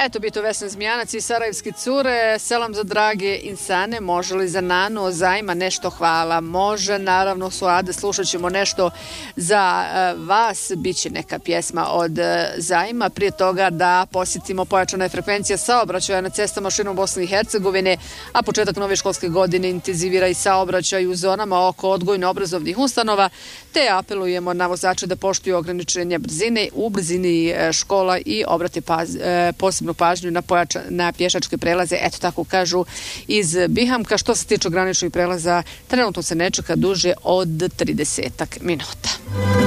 Eto, bito Vesna Zmijanac i Sarajevski cure, selam za drage insane, može li za Nano Zajma nešto hvala? Može, naravno, Suade, slušat ćemo nešto za vas, bit će neka pjesma od Zajma, prije toga da posjetimo pojačana je frekvencija saobraćaja na cestama širom Bosne i Hercegovine, a početak nove školske godine intenzivira i saobraćaj u zonama oko odgojno-obrazovnih ustanova, te apelujemo na vozače da poštuju ograničenja brzine u blizini škola i obrate posebnu pažnju na pješačke prelaze, eto tako kažu iz Bihamka. Što se tiče graničnih prelaza, trenutno se ne čeka duže od 30 minuta.